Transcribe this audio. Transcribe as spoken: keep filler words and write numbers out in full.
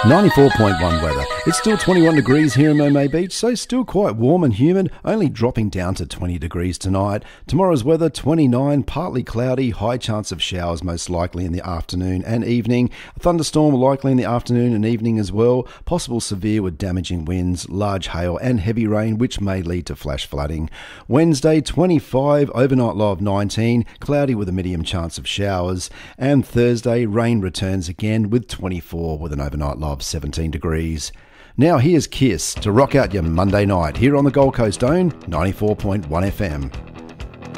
ninety-four point one weather. It's still twenty-one degrees here in Momo Beach, so still quite warm and humid, only dropping down to twenty degrees tonight. Tomorrow's weather, twenty-nine, partly cloudy, high chance of showers most likely in the afternoon and evening. A thunderstorm likely in the afternoon and evening as well. Possible severe with damaging winds, large hail and heavy rain, which may lead to flash flooding. Wednesday, twenty-five, overnight low of nineteen, cloudy with a medium chance of showers. And Thursday, rain returns again with twenty-four with an overnight low of seventeen degrees. Now here's Kiss to rock out your Monday night here on the Gold Coast Own ninety-four point one F M.